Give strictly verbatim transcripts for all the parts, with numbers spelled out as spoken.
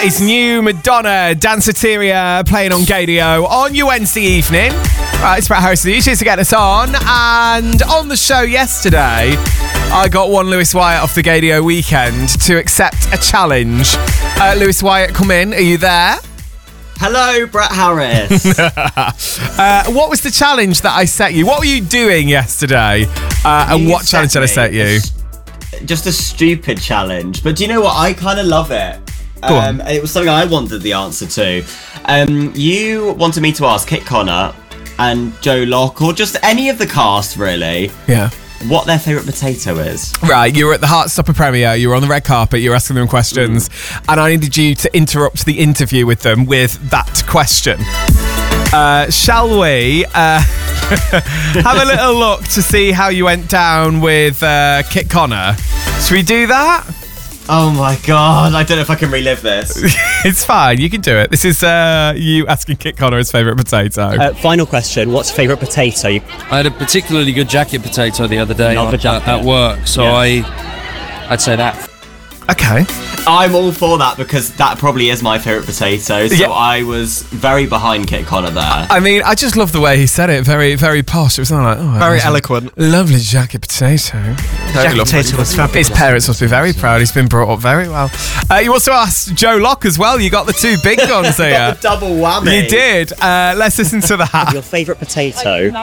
It's new Madonna, Danceteria, playing on Gadio on your Wednesday evening. Right, it's Brett Harris, the usual to get us on. And on the show yesterday, I got one Lewis Wyatt off the Gadio weekend to accept a challenge. Uh, Lewis Wyatt, come in. Are you there? Hello, Brett Harris. uh, what was the challenge that I set you? What were you doing yesterday? Uh, and what challenge did I set you? Just a stupid challenge. But do you know what? I kind of love it. Go Um, on. it was something I wanted the answer to. Um, you wanted me to ask Kit Connor and Joe Locke, or just any of the cast, really, Yeah. what their favourite potato is. Right, you were at the Heartstopper premiere, you were on the red carpet, you were asking them questions, mm. and I needed you to interrupt the interview with them with that question. Uh, shall we uh, have a little look to see how you went down with uh, Kit Connor? Should we do that? Oh my god, I don't know if I can relive this. It's fine, you can do it. This is uh, you asking Kit Connor his favourite potato. Uh, final question, what's your favourite potato? You- I had a particularly good jacket potato the other day Love a at, jacket. at work, so Yeah. I, I'd say that. Okay. I'm all for that because that probably is my favourite potato, so Yeah. I was very behind Kit Connor there. I mean, I just love the way he said it. Very, very posh. It was not like, oh, Very that's a eloquent. Lovely jacket potato. Very Jacket lovely. potato was fabulous. His parents must be very proud. He's been brought up very well. Uh, you also asked Joe Locke as well. You got the two big guns here. Got the double whammy. You did. Uh, let's listen to that. Your favourite potato?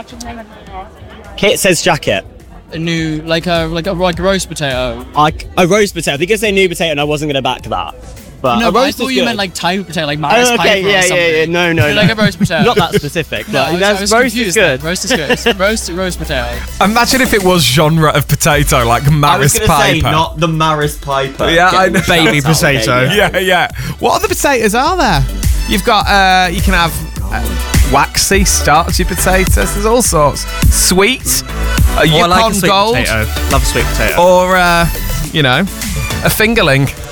Kit says jacket. A new, like a like a like a roast potato. I, a roast potato. I think it's a new potato and I wasn't going to back that. But No, a but I roast thought is you good. meant like type of potato, like Maris Oh, okay, Piper yeah, or yeah, something. yeah, no, no, You're no. like a roast potato. Not that specific, No, but I was, that's, I was roast is confused good. then. Roast is good. roast, roast potato. Imagine if it was genre of potato, like I was Maris going to say, Piper. not the Maris Piper. Yeah, I Getting know. the Baby shout out, potato. okay, Yeah, yeah. What other potatoes are there? You've got, uh, you can have uh, waxy, starchy potatoes. There's all sorts. Sweet, a Oh, I like a Yukon sweet Gold, potato. Love a sweet potato. or, uh, you know, a fingerling.